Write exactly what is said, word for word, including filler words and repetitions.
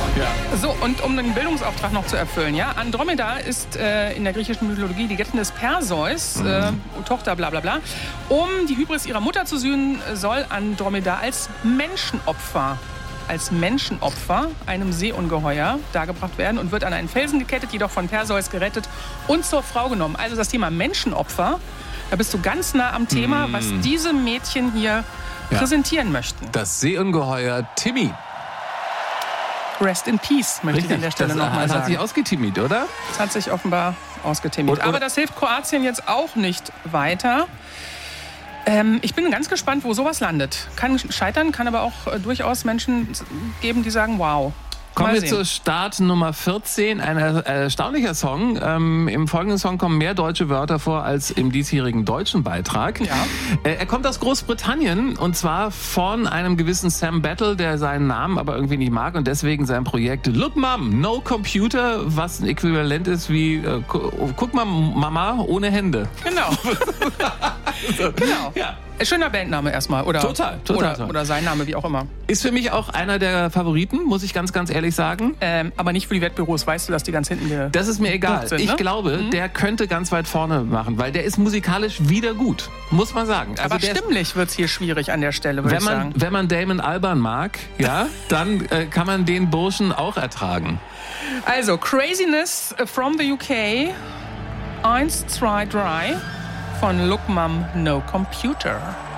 Ja. So, und um den Bildungsauftrag noch zu erfüllen, ja, Andromeda ist äh, in der griechischen Mythologie die Gattin des Perseus, mhm. äh, Tochter bla bla bla. Um die Hybris ihrer Mutter zu sühnen, soll Andromeda als Menschenopfer als Menschenopfer einem Seeungeheuer dargebracht werden und wird an einen Felsen gekettet, jedoch von Perseus gerettet und zur Frau genommen. Also das Thema Menschenopfer, da bist du ganz nah am Thema, mm. was diese Mädchen hier ja. präsentieren möchten. Das Seeungeheuer Timmy. Rest in Peace, möchte Richtig, ich an der Stelle nochmal sagen. Das hat sich ausgetimmt, oder? Das hat sich offenbar ausgetimmt. Aber das hilft Kroatien jetzt auch nicht weiter. Ähm, ich bin ganz gespannt, wo sowas landet. Kann scheitern, kann aber auch äh, durchaus Menschen geben, die sagen, wow. Kommen wir zur Start Nummer vierzehn, ein erstaunlicher Song. Ähm, Im folgenden Song kommen mehr deutsche Wörter vor als im diesjährigen deutschen Beitrag. Ja. Äh, er kommt aus Großbritannien und zwar von einem gewissen Sam Battle, der seinen Namen aber irgendwie nicht mag und deswegen sein Projekt Look Mom, No Computer, was ein Äquivalent ist wie äh, guck mal Mama ohne Hände. Genau. Genau. Ja. Schöner Bandname erstmal. Oder, total, total. Oder, oder sein Name, wie auch immer. Ist für mich auch einer der Favoriten, muss ich ganz, ganz ehrlich sagen. Ähm, aber nicht für die Wettbüros, weißt du, dass die ganz hinten ge- Das ist mir egal. sind, ich ne? glaube, mhm. der könnte ganz weit vorne machen, weil der ist musikalisch wieder gut, muss man sagen. Also aber stimmlich wird es hier schwierig an der Stelle, würde ich man, sagen. Wenn man Damon Albarn mag, ja, dann äh, kann man den Burschen auch ertragen. Also, Craziness from the U K, eins, zwei, drei von Look Mom, No Computer.